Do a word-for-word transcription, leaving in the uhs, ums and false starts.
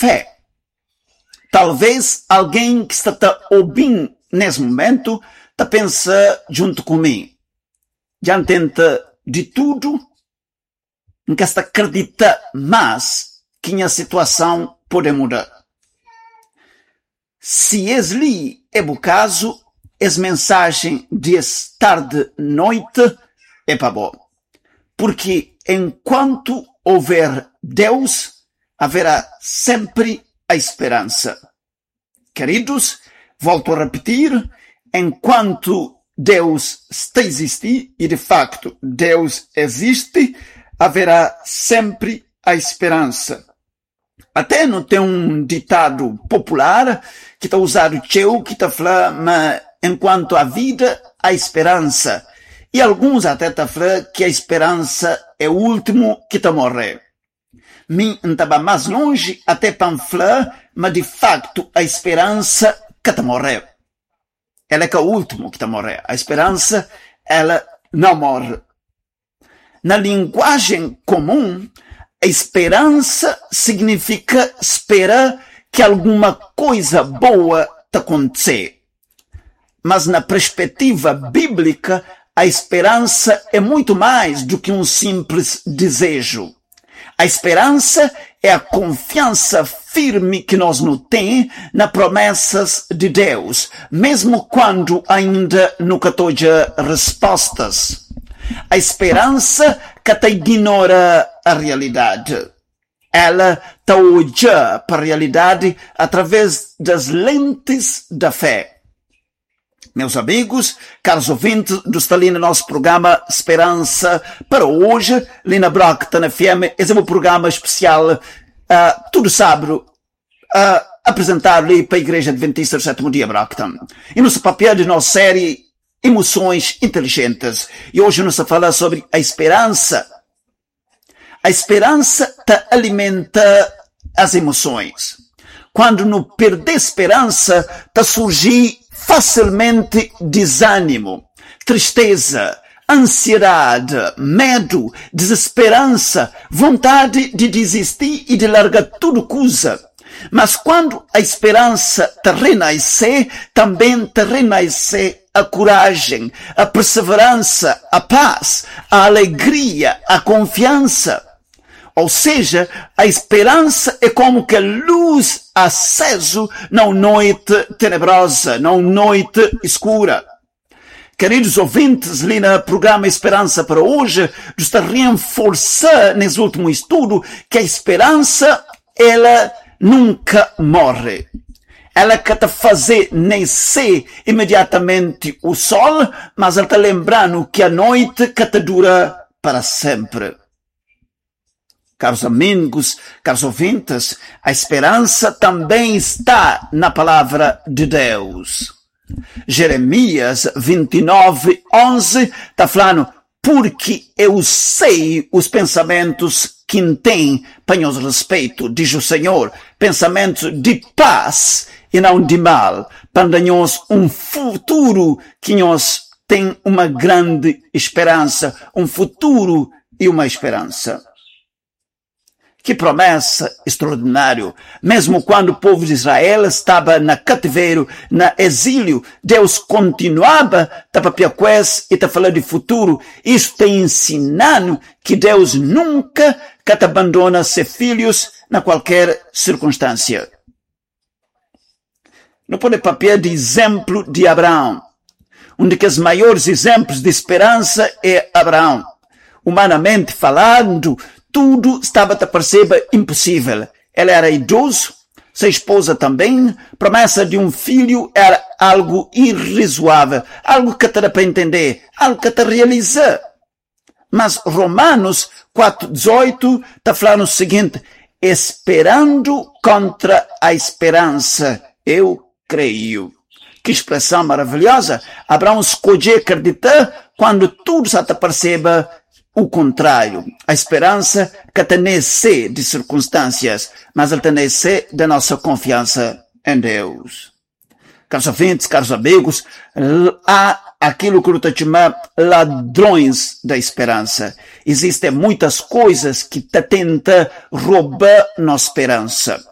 fé. Talvez alguém que está a ouvir nesse momento está pensando junto comigo. Já tenta de tudo, não quer acreditar mais que a situação pode mudar. Se esse é o caso, essa mensagem de tarde noite é para bom. Porque enquanto houver Deus, haverá sempre a esperança. Queridos, volto a repetir, enquanto Deus está a existir, e de facto Deus existe, haverá sempre a esperança. Até não tem um ditado popular que está usado teu, que está falando, mas enquanto há vida, há esperança. E alguns até estão falando que a esperança é o último que está a morrer. Mim estava mais longe até para falar, mas de facto a esperança que está a morrer. Ela é que é o último que está a morrer. A esperança, ela não morre. Na linguagem comum, a esperança significa esperar que alguma coisa boa te acontecer. Mas na perspectiva bíblica, a esperança é muito mais do que um simples desejo. A esperança é a confiança firme que nós não temos nas promessas de Deus, mesmo quando ainda nunca tenha respostas. A esperança que te ignora a realidade. Ela te olha para a realidade através das lentes da fé. Meus amigos, caros ouvintes do Stalin, nosso programa Esperança para hoje, ali na Brockton F M, esse é um programa especial, uh, tudo sábado, uh, apresentado ali para a Igreja Adventista do Sétimo Dia Brockton. E nosso papel de nossa série Emoções Inteligentes. E hoje nós vamos falar sobre a esperança. A esperança te alimenta as emoções. Quando não perder esperança, te surgir facilmente desânimo, tristeza, ansiedade, medo, desesperança, vontade de desistir e de largar tudo coisa. Mas quando a esperança te renasce, também te renasce a coragem, a perseverança, a paz, a alegria, a confiança. Ou seja, a esperança é como que a luz acesa na noite tenebrosa, na noite escura. Queridos ouvintes, ali no programa Esperança para hoje, está a reforçar nesse último estudo que a esperança, ela nunca morre. Ela quer te fazer nascer imediatamente o sol, mas ela está lembrando que a noite que te dura para sempre. Caros amigos, caros ouvintes, a esperança também está na palavra de Deus. Jeremias vinte e nove, onze está falando, porque eu sei os pensamentos que tem para nos respeito, diz o Senhor, pensamentos de paz e não de mal, para dar-nos um futuro que nos tem uma grande esperança, um futuro e uma esperança. Que promessa extraordinária. Mesmo quando o povo de Israel estava na cativeiro, na exílio, Deus continuava a papiaqués e a falar de futuro. Isso está ensinando que Deus nunca te abandona seus filhos na qualquer circunstância. Não pode papiar de exemplo de Abraão. Um dos maiores exemplos de esperança é Abraão. Humanamente falando, tudo estava a parecer impossível. Ele era idoso, sua esposa também. Promessa de um filho era algo irrazoável, algo que te dá para entender, algo que te realiza. Mas Romanos quatro, dezoito está falando o seguinte, esperando contra a esperança, eu creio. Que expressão maravilhosa. Abraão escolheu acreditar quando tudo se te perceba o contrário. A esperança que te nasce de circunstâncias, mas ela te nasce da nossa confiança em Deus. Caros ouvintes, caros amigos, há aquilo que eu te chamo ladrões da esperança. Existem muitas coisas que te tentam roubar nossa esperança.